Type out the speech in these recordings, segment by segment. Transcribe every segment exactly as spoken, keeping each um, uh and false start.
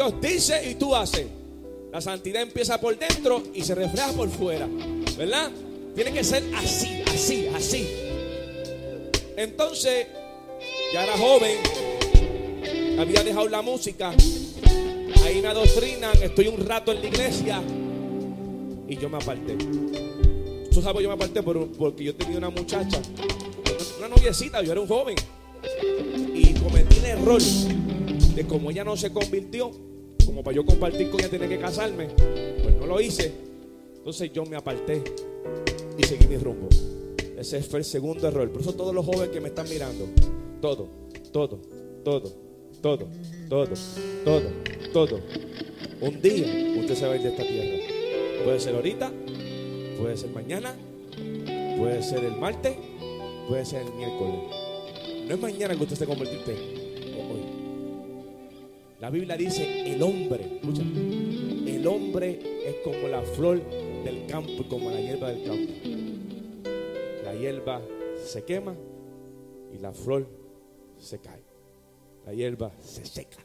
Dios dice y tú haces. La santidad empieza por dentro y se refleja por fuera, ¿verdad? Tiene que ser así, así, así. Entonces, ya era joven, había dejado la música, ahí me adoctrinan, estoy un rato en la iglesia y yo me aparté. Tú sabes, yo me aparté por, porque yo tenía una muchacha, una noviecita, yo era un joven, y cometí el error de, como ella no se convirtió, como para yo compartir con ella tenía que casarme, pues no lo hice. Entonces yo me aparté y seguí mi rumbo. Ese fue el segundo error. Por eso todos los jóvenes que me están mirando, todo, todo, todo, todo, todo, todo, todo, un día usted se va a ir de esta tierra. Puede ser ahorita, puede ser mañana, puede ser el martes, puede ser el miércoles. No es mañana que usted se convertirte, es hoy. La Biblia dice, el hombre, escucha, el hombre es como la flor del campo y como la hierba del campo. La hierba se quema y la flor se cae. La hierba se seca.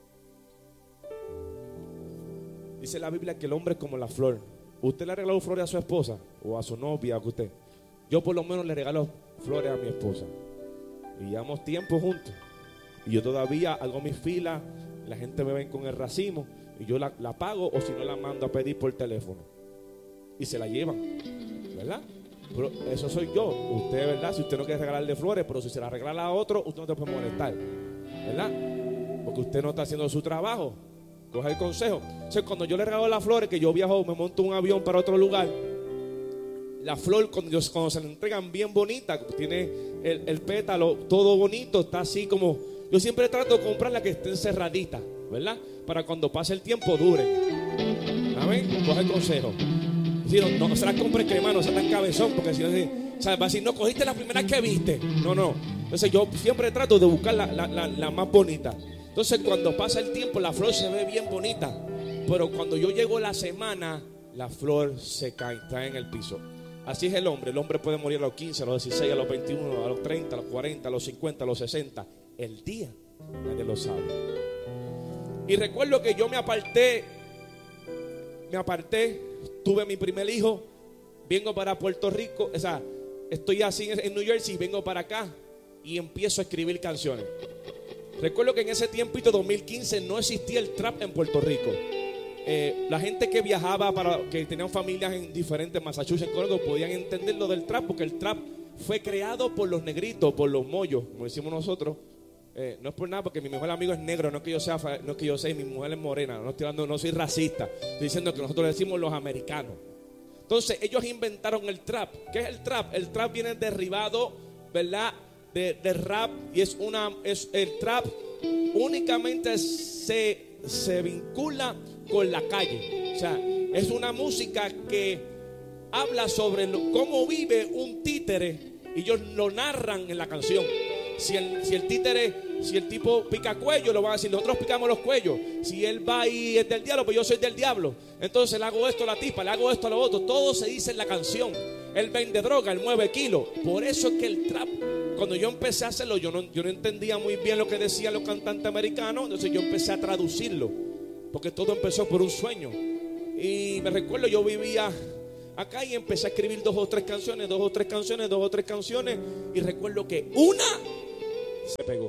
Dice la Biblia que el hombre es como la flor. ¿Usted le ha regalado flores a su esposa o a su novia, a usted? Yo por lo menos le regalo flores a mi esposa. Y llevamos tiempo juntos. Y yo todavía hago mis filas. La gente me ven con el racimo y yo la, la pago, o si no la mando a pedir por teléfono. Y se la llevan, ¿verdad? Pero eso soy yo. Usted, ¿verdad? Si usted no quiere regalarle flores, pero si se la regala a otro, usted no te puede molestar, ¿verdad? Porque usted no está haciendo su trabajo. Coge el consejo. O sea, cuando yo le regalo las flores, que yo viajo, me monto un avión para otro lugar, la flor, cuando, cuando se la entregan bien bonita, tiene el, el pétalo todo bonito, está así como... Yo siempre trato de comprar la que esté encerradita, ¿verdad? Para cuando pase el tiempo dure. ¿Amén? Coge el consejo. Si no, no, no se las compre crema, no se tan cabezón, porque si no, o sea, va a decir, no cogiste la primera que viste. No, no. Entonces yo siempre trato de buscar la, la, la, la más bonita. Entonces cuando pasa el tiempo, la flor se ve bien bonita. Pero cuando yo llego la semana, la flor se cae, está en el piso. Así es el hombre. El hombre puede morir a los quince, a los dieciséis, a los veintiuno, a los treinta, a los cuarenta, a los cincuenta, a los sesenta. El día nadie lo sabe. Y recuerdo que yo me aparté, me aparté, tuve mi primer hijo, vengo para Puerto Rico, o sea, estoy así en New Jersey, vengo para acá y empiezo a escribir canciones. Recuerdo que en ese tiempito, dos mil quince, no existía el trap en Puerto Rico. Eh, la gente que viajaba, para, que tenían familias en diferentes Massachusetts, podían entender lo del trap, porque el trap fue creado por los negritos, por los mollos, como decimos nosotros. Eh, no es por nada, porque mi mejor amigo es negro, no es que yo sea, no es que yo sea, mi mujer es morena, no estoy hablando, no soy racista, estoy diciendo que nosotros le decimos los americanos. Entonces ellos inventaron el trap. ¿Qué es el trap? El trap viene derivado, ¿verdad?, de, de rap, y es una, es el trap únicamente se, se vincula con la calle. O sea, es una música que habla sobre lo, cómo vive un títere, y ellos lo narran en la canción. Si el, si el títere, si el tipo pica cuello, lo van a decir, nosotros picamos los cuellos. Si él va y es del diablo, pues yo soy del diablo. Entonces le hago esto a la tipa, le hago esto a lo otro. Todo se dice en la canción. Él vende droga, él mueve kilos. Por eso es que el trap, cuando yo empecé a hacerlo, yo no, yo no entendía muy bien lo que decían los cantantes americanos. Entonces yo empecé a traducirlo, porque todo empezó por un sueño. Y me recuerdo, yo vivía acá y empecé a escribir dos o tres canciones, dos o tres canciones, dos o tres canciones. Y recuerdo que una se pegó.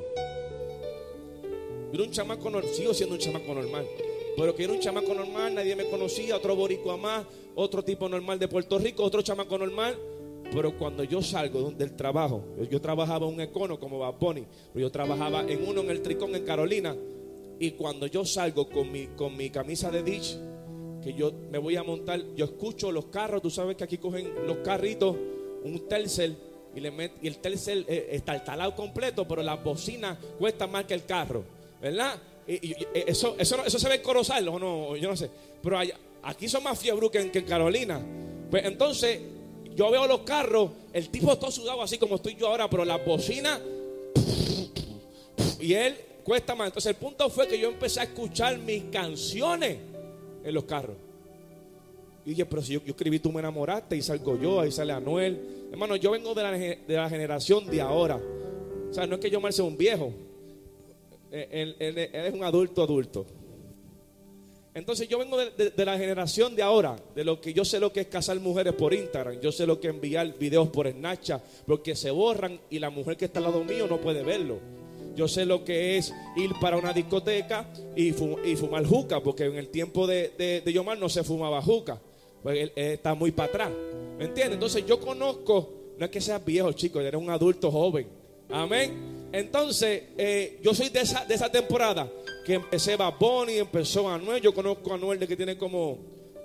Era un chamaco normal, sigo siendo un chamaco normal, pero que era un chamaco normal, nadie me conocía, otro boricua más, otro tipo normal de Puerto Rico, otro chamaco normal. Pero cuando yo salgo del trabajo, yo, yo trabajaba en un econo como Bad Bunny, pero yo trabajaba en uno en el Tricón en Carolina. Y cuando yo salgo con mi, con mi camisa de Ditch, que yo me voy a montar, yo escucho los carros. Tú sabes que aquí cogen los carritos, un Telcel, y, le met, y el Telcel eh, está instalado completo, pero las bocinas cuestan más que el carro, ¿verdad? Y, y, eso, eso, eso se ve en Corozal, o no, yo no sé. Pero allá, aquí son más fiebros que, que en Carolina. Pues entonces yo veo los carros, el tipo está sudado así como estoy yo ahora, pero las bocinas, y él cuesta más. Entonces el punto fue que yo empecé a escuchar mis canciones en los carros. Y dije, pero si yo, yo escribí Tú me enamoraste, y salgo yo, ahí sale Anuel. Hermano, yo vengo de la, de la generación de ahora. O sea, no es que yo me sea un viejo. Él, él, él es un adulto adulto. Entonces yo vengo de, de, de la generación de ahora, de lo que yo sé lo que es casar mujeres por Instagram, yo sé lo que es enviar videos por Snapchat, porque se borran y la mujer que está al lado mío no puede verlo. Yo sé lo que es ir para una discoteca y, fum, y fumar juca, porque en el tiempo de, de, de Yomar no se fumaba juca, pues él, él está muy para atrás, ¿me entiendes? Entonces yo conozco, no es que seas viejo, chico, eres un adulto joven, amén. Entonces eh, yo soy de esa, de esa temporada que empecé Bad Bunny, empezó Anuel. Yo conozco a Anuel de que tiene como,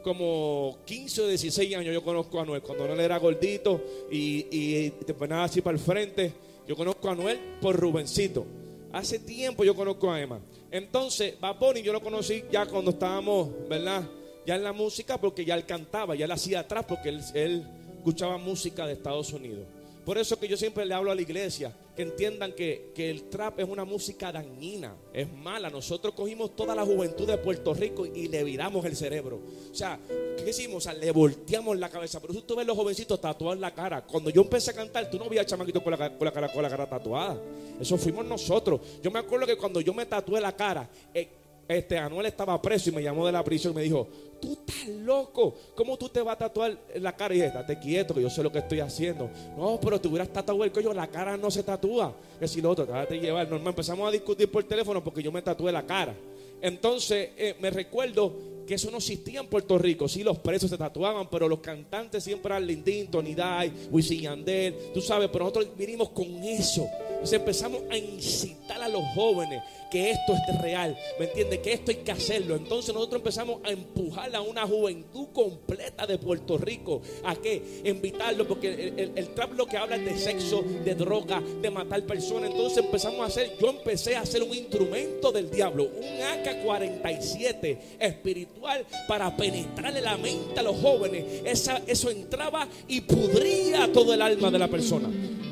como quince o dieciséis años. Yo conozco a Anuel cuando Anuel era gordito y, y te ponía así para el frente. Yo conozco a Anuel por Rubencito. Hace tiempo yo conozco a Emma. Entonces Bad Bunny yo lo conocí ya cuando estábamos, ¿verdad? Ya en la música, porque ya él cantaba, ya él hacía atrás, porque él, él escuchaba música de Estados Unidos. Por eso que yo siempre le hablo a la iglesia, que entiendan que, que el trap es una música dañina, es mala. Nosotros cogimos toda la juventud de Puerto Rico y le viramos el cerebro. O sea, ¿qué hicimos? O sea, le volteamos la cabeza. Por eso tú ves los jovencitos tatuados la cara. Cuando yo empecé a cantar, tú no veías chamaquitos con la, con la cara con la cara tatuada. Eso fuimos nosotros. Yo me acuerdo que cuando yo me tatué la cara, eh, este Anuel estaba preso y me llamó de la prisión y me dijo: tú estás loco, ¿cómo tú te vas a tatuar la cara? Y dije: estate quieto, que yo sé lo que estoy haciendo. No, pero te hubieras tatuado el cuello, la cara no se tatúa. Que si lo otro, déjate llevar. Normal, empezamos a discutir por teléfono porque yo me tatué la cara. Entonces eh, me recuerdo que eso no existía en Puerto Rico. Sí, los presos se tatuaban, pero los cantantes siempre eran Lindín, Tony Day, Wisin y Yandel, tú sabes. Pero nosotros vinimos con eso. Entonces empezamos a incitar a los jóvenes que esto es real, ¿me entiendes? Que esto hay que hacerlo. Entonces nosotros empezamos a empujar a una juventud completa de Puerto Rico. ¿A qué? Invitarlo, porque el, el, el trap lo que habla es de sexo, de droga, de matar personas. Entonces empezamos a hacer, yo empecé a hacer un instrumento del diablo, un A K cuarenta y siete espiritual para penetrarle la mente a los jóvenes. Esa, eso entraba y pudría todo el alma de la persona.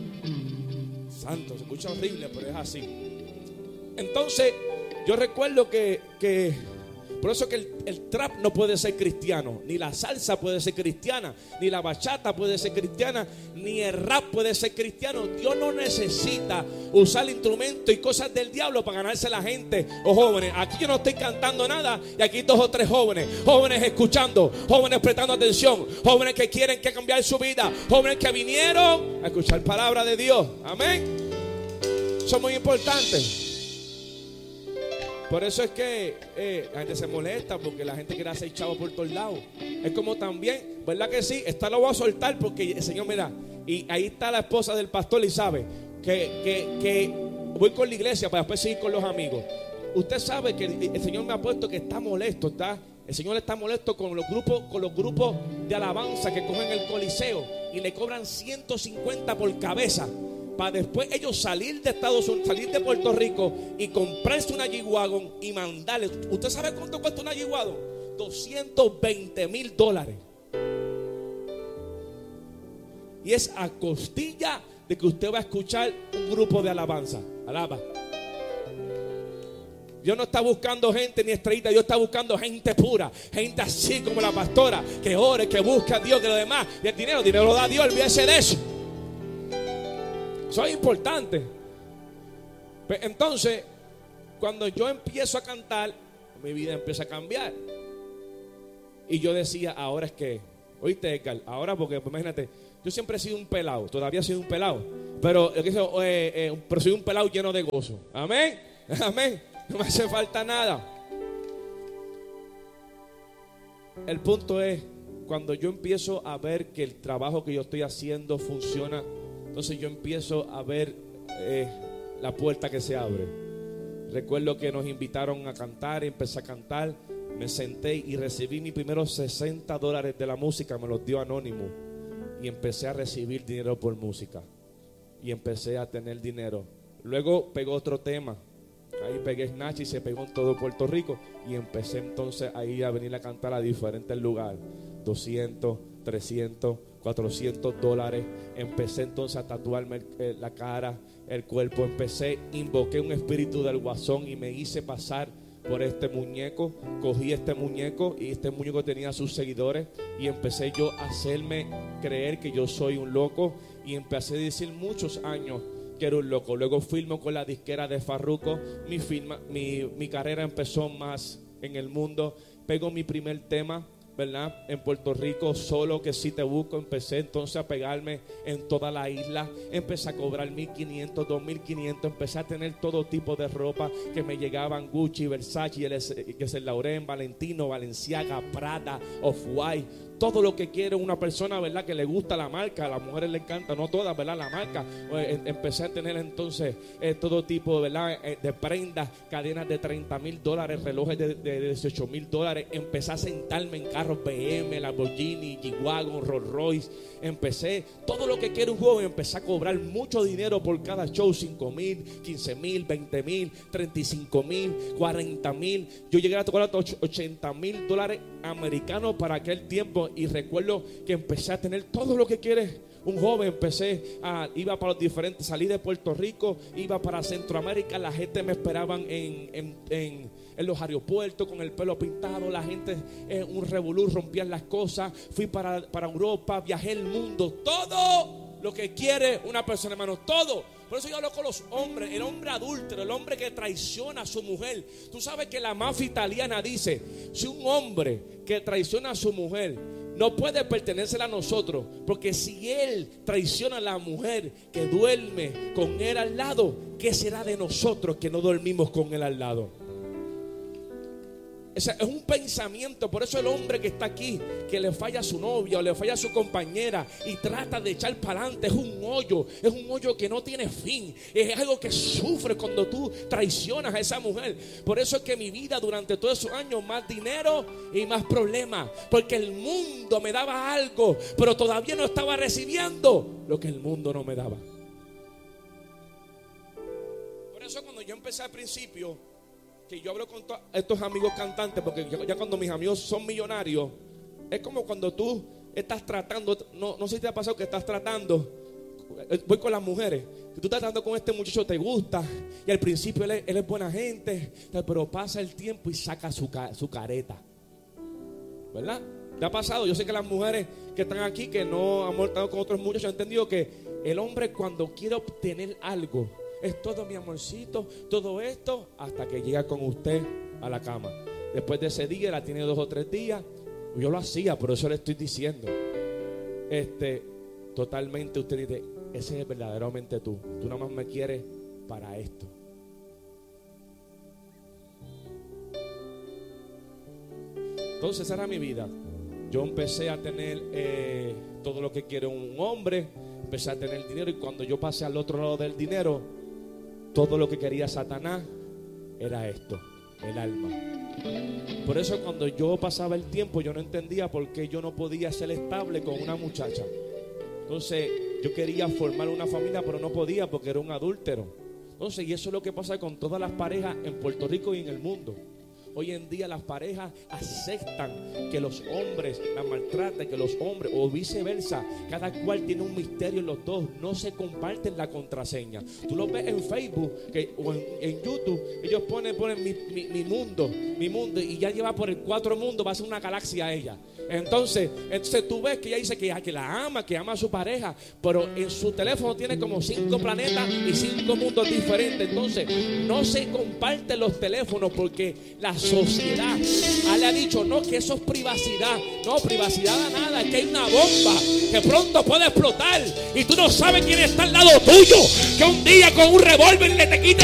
Santo, se escucha horrible, pero es así. Entonces, yo recuerdo que, que por eso que el, el trap no puede ser cristiano, ni la salsa puede ser cristiana, ni la bachata puede ser cristiana, ni el rap puede ser cristiano. Dios no necesita usar instrumentos y cosas del diablo para ganarse a la gente o jóvenes. Aquí yo no estoy cantando nada y aquí dos o tres jóvenes, jóvenes escuchando, jóvenes prestando atención, jóvenes que quieren que cambiar su vida, jóvenes que vinieron a escuchar palabra de Dios. Amén. Eso es muy importante. Por eso es que eh, la gente se molesta, porque la gente quiere hacer chavo por todos lados. Es como también, ¿verdad que sí? Esta lo voy a soltar porque el Señor me da. Y ahí está la esposa del pastor y sabe que, que, que voy con la iglesia para después seguir con los amigos. Usted sabe que el, el Señor me ha puesto que está molesto, está, el Señor está molesto con los grupos, con los grupos de alabanza que cogen el Coliseo y le cobran ciento cincuenta por cabeza. Para después ellos salir de Estados Unidos, salir de Puerto Rico y comprarse una G-Wagon y mandarle. ¿Usted sabe cuánto cuesta una G-Wagon? doscientos veinte mil dólares. Y es a costilla de que usted va a escuchar un grupo de alabanza. Alaba. Dios no está buscando gente ni estrellita. Dios está buscando gente pura, gente así como la pastora, que ore, que busque a Dios, que lo demás. Y el dinero, el dinero lo da Dios, olvídese de eso. Eso es importante. Entonces, cuando yo empiezo a cantar, mi vida empieza a cambiar. Y yo decía: ahora es que, oíste, Edgar, ahora, porque pues, imagínate, yo siempre he sido un pelado, todavía he sido un pelado, pero, eh, eh, pero soy un pelado lleno de gozo. Amén, amén. No me hace falta nada. El punto es, cuando yo empiezo a ver que el trabajo que yo estoy haciendo funciona, entonces yo empiezo a ver eh, la puerta que se abre. Recuerdo que nos invitaron a cantar, empecé a cantar, me senté y recibí mis primeros sesenta dólares de la música, me los dio Anónimo. Y empecé a recibir dinero por música. Y empecé a tener dinero. Luego pegó otro tema. Ahí pegué Snatch y se pegó en todo Puerto Rico. Y empecé entonces ahí a venir a cantar a diferentes lugares. doscientos, trescientos, cuatrocientos dólares. Empecé entonces a tatuarme el, la cara, el cuerpo. Empecé, invoqué un espíritu del guasón y me hice pasar por este muñeco. Cogí este muñeco y este muñeco tenía sus seguidores. Y empecé yo a hacerme creer que yo soy un loco. Y empecé a decir muchos años que era un loco. Luego firmo con la disquera de Farruko. Mi, firma, mi, mi carrera empezó más en el mundo. pego mi primer tema, ¿verdad? En Puerto Rico, Solo que si te busco. Empecé entonces a pegarme en toda la isla. Empecé a cobrar mil quinientos, dos mil quinientos. Empecé a tener todo tipo de ropa que me llegaban: Gucci, Versace, que es el Lauren, Valentino, Balenciaga, Prada, Off-White. Todo lo que quiere una persona, ¿verdad? Que le gusta la marca. A las mujeres les encanta, no todas, ¿verdad? La marca. Pues, empecé a tener entonces eh, todo tipo, ¿verdad? Eh, de prendas, cadenas de treinta mil dólares, relojes de, de dieciocho mil dólares. Empecé a sentarme en carros B M, Lamborghini, G-Wagon, Rolls Royce. Empecé, todo lo que quiere un joven. Empecé a cobrar mucho dinero por cada show: cinco mil, quince mil, veinte mil, treinta y cinco mil, cuarenta mil. Yo llegué a tocar ochenta mil dólares americanos para aquel tiempo. Y recuerdo que empecé a tener todo lo que quiere un joven. Empecé a, iba para los diferentes, salí de Puerto Rico, iba para Centroamérica. La gente me esperaban en, en, en, en los aeropuertos con el pelo pintado. La gente, eh, un revolú, rompían las cosas. Fui para, para Europa, viajé el mundo. Todo lo que quiere una persona, hermano, todo. Por eso yo hablo con los hombres. El hombre adúltero, el hombre que traiciona a su mujer. Tú sabes que la mafia italiana dice: si un hombre que traiciona a su mujer no puede pertenecer a nosotros, porque si él traiciona a la mujer que duerme con él al lado, ¿qué será de nosotros que no dormimos con él al lado? Es un pensamiento. Por eso el hombre que está aquí, que le falla a su novia o le falla a su compañera y trata de echar para adelante, es un hoyo, es un hoyo que no tiene fin. Es algo que sufre cuando tú traicionas a esa mujer. Por eso es que mi vida durante todos esos años, más dinero y más problemas, porque el mundo me daba algo, pero todavía no estaba recibiendo lo que el mundo no me daba. Por eso cuando yo empecé al principio, que yo hablo con to- estos amigos cantantes, porque ya, ya cuando mis amigos son millonarios, es como cuando tú estás tratando, no, no sé si te ha pasado que estás tratando, voy con las mujeres, que tú estás tratando con este muchacho, te gusta, y al principio él es, él es buena gente, pero pasa el tiempo y saca su, su careta, ¿verdad? ¿Te ha pasado? Yo sé que las mujeres que están aquí, que no han estado con otros muchachos, han entendido que el hombre cuando quiere obtener algo, es todo mi amorcito, todo esto, hasta que llega con usted a la cama. Después de ese día, la tiene dos o tres días. Yo lo hacía, por eso le estoy diciendo. Este, totalmente usted dice: ese es verdaderamente tú. Tú nada más me quieres para esto. Entonces esa era mi vida. Yo empecé a tener eh, todo lo que quiere un hombre. Empecé a tener dinero, y cuando yo pasé al otro lado del dinero, todo lo que quería Satanás era esto, el alma. Por eso cuando yo pasaba el tiempo, yo no entendía por qué yo no podía ser estable con una muchacha. Entonces yo quería formar una familia, pero no podía porque era un adúltero. Entonces, y eso es lo que pasa con todas las parejas en Puerto Rico y en el mundo. Hoy en día las parejas aceptan que los hombres las maltraten, que los hombres, o viceversa. Cada cual tiene un misterio en los dos. No se comparten la contraseña. Tú lo ves en Facebook que, o en, en YouTube. Ellos ponen, ponen mi, mi, mi mundo, mi mundo. Y ya lleva por el cuatro mundo, va a ser una galaxia ella. Entonces, entonces tú ves que ella dice que, que la ama, que ama a su pareja, pero en su teléfono tiene como cinco planetas y cinco mundos diferentes. Entonces, no se comparten los teléfonos porque la sociedad ah, le ha dicho: no, que eso es privacidad. No, privacidad a nada, es que hay una bomba que pronto puede explotar y tú no sabes quién está al lado tuyo, que un día con un revólver le te quita